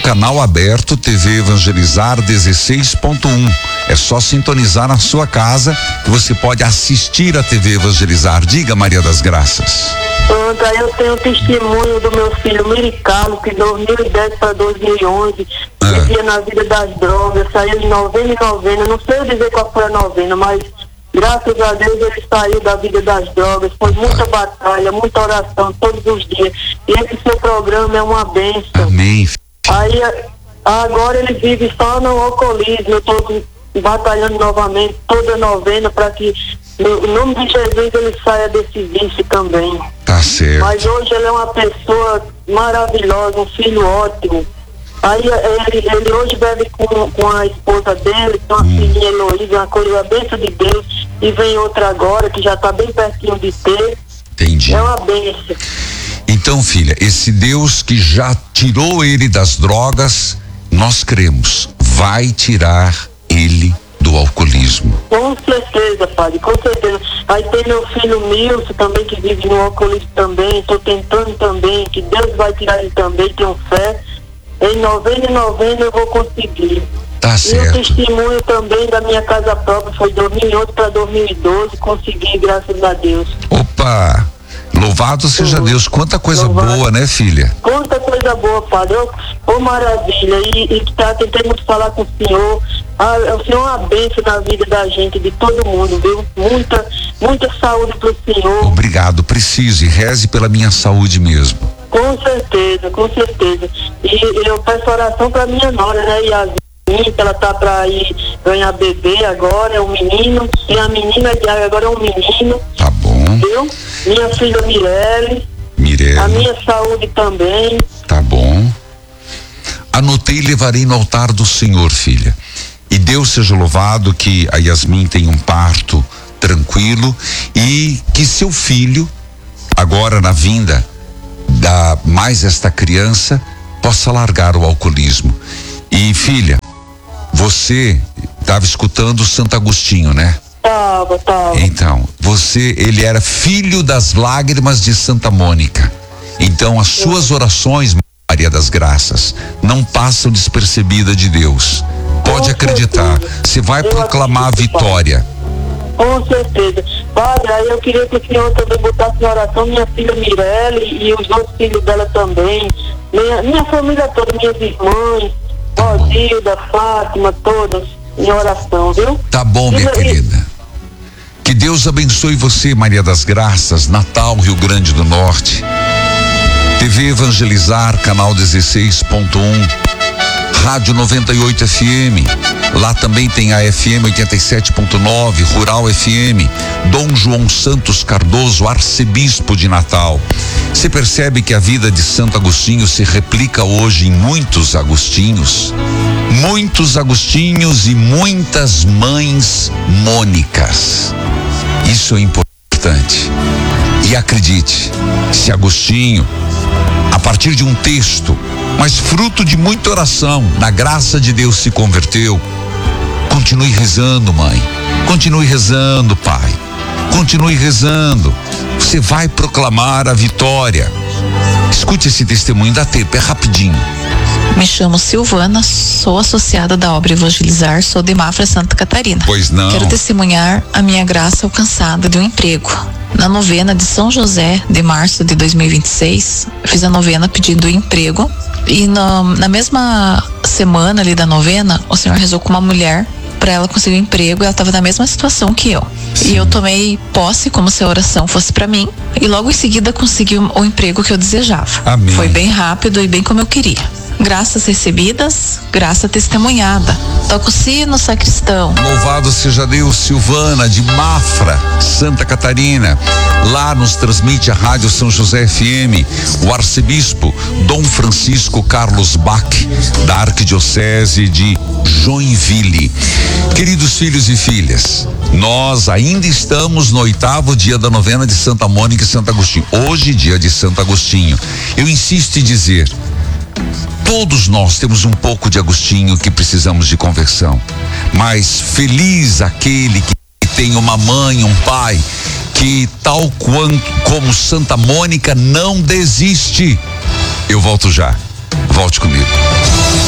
canal aberto TV Evangelizar 16.1. É só sintonizar na sua casa que você pode assistir a TV Evangelizar. Diga, Maria das Graças. Pronto, aí eu tenho testemunho do meu filho Miricalo, que de 2010 para 2011 vivia na vida das drogas, saiu de novena em novena, não sei dizer qual foi a novena, mas graças a Deus ele saiu da vida das drogas. Foi muita batalha, muita oração todos os dias. E esse seu programa é uma bênção. Amém. Aí agora ele vive só no alcoolismo. Eu estou batalhando novamente toda novena para que no nome de Jesus ele saia desse vício também. Tá certo. Mas hoje ele é uma pessoa maravilhosa, um filho ótimo. Aí ele hoje bebe com a esposa dele, com a filhinha Heloísa, uma coisa bênção de Deus, e vem outra agora que já está bem pertinho de ter. Entendi. É uma bênção. Então, filha, esse Deus que já tirou ele das drogas, nós cremos, vai tirar ele do alcoolismo. Com certeza, padre, com certeza. Aí tem meu filho Milson também, que vive no alcoolismo também. Estou tentando também, que Deus vai tirar ele também, tenho fé. Em novembro eu vou conseguir. Tá certo. E o testemunho também da minha casa própria foi de 2011 para 2012, consegui, graças a Deus. Opa! Louvado seja Deus, quanta coisa boa, né, filha? Quanta coisa boa, padre. Ô, maravilha. E tentei muito falar com o senhor. O senhor é uma bênção na vida da gente, de todo mundo, viu? Muita saúde pro senhor. Obrigado, preciso, e reze pela minha saúde mesmo. Com certeza, com certeza. E eu peço oração pra minha nora, né, Yasmin, que ela tá pra ir ganhar bebê agora, é um menino. E a menina agora é um menino. Tá bom. Viu? Minha filha Mirelle. A minha saúde também. Tá bom. Anotei e levarei no altar do Senhor, filha. E Deus seja louvado que a Yasmin tenha um parto tranquilo e que seu filho, agora na vinda da mais esta criança, possa largar o alcoolismo. E filha, você estava escutando Santo Agostinho, né? Tava. Então, ele era filho das lágrimas de Santa Mônica. Então, as suas orações, Maria das Graças, não passam despercebida de Deus. Pode acreditar, você vai proclamar a vitória. Com certeza. Padre, aí eu queria que o senhor também botasse na oração minha filha Mirelle e os outros filhos dela também. Minha família toda, minhas irmãs, Rosilda, Fátima, todas em oração, viu? Tá bom, minha querida. Que Deus abençoe você, Maria das Graças, Natal, Rio Grande do Norte. TV Evangelizar, canal 16.1, Rádio 98 FM. Lá também tem a FM 87.9, Rural FM, Dom João Santos Cardoso, arcebispo de Natal. Você percebe que a vida de Santo Agostinho se replica hoje em muitos Agostinhos e muitas mães mônicas. Isso é importante. E acredite, se Agostinho, a partir de um texto, mas fruto de muita oração, na graça de Deus se converteu, continue rezando, mãe. Continue rezando, pai. Continue rezando. Você vai proclamar a vitória. Escute esse testemunho da tempo, é rapidinho. Me chamo Silvana, sou associada da obra Evangelizar, sou de Mafra, Santa Catarina. Pois não. Quero testemunhar a minha graça alcançada de um emprego. Na novena de São José, de março de 2026, eu fiz a novena pedindo emprego. E na mesma semana ali da novena, o Senhor rezou com uma mulher para ela conseguir um emprego. Ela estava na mesma situação que eu. Sim. E eu tomei posse como se a oração fosse para mim. E logo em seguida consegui o emprego que eu desejava. Amém. Foi bem rápido e bem como eu queria. Graças recebidas, graça testemunhada. Toca o sino, sacristão. Louvado seja Deus. Silvana de Mafra, Santa Catarina. Lá nos transmite a Rádio São José FM o arcebispo Dom Francisco Carlos Bach, da Arquidiocese de Joinville. Queridos filhos e filhas, nós ainda estamos no 8º dia da novena de Santa Mônica e Santo Agostinho. Hoje, dia de Santo Agostinho. Eu insisto em dizer, todos nós temos um pouco de Agostinho que precisamos de conversão, mas feliz aquele que tem uma mãe, um pai que, tal como Santa Mônica, não desiste. Eu volto já. Volte comigo.